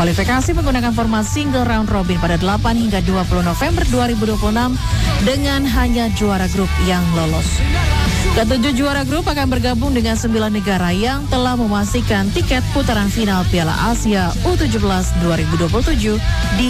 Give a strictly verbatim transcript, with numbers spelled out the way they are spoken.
Kualifikasi menggunakan format single round robin pada delapan hingga dua puluh November dua ribu dua puluh enam dengan hanya juara grup yang lolos. Ketujuh juara grup akan bergabung dengan sembilan negara yang telah memastikan tiket putaran final Piala Asia U tujuh belas dua ribu dua puluh tujuh di